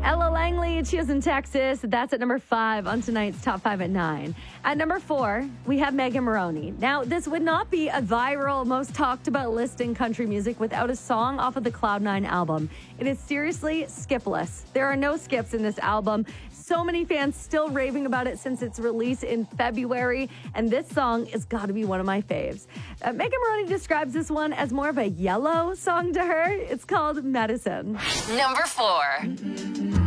Ella Langley, she is in Texas. That's at number 5 on tonight's Top 5 at 9. At number 4, we have Megan Moroney. Now, this would not be a viral, most talked about list in country music without a song off of the Cloud9 album. It is seriously skipless. There are no skips in this album. So many fans still raving about it since its release in February, and this song has got to be one of my faves. Megan Moroney describes this one as more of a yellow song to her. It's called Medicine. Number 4.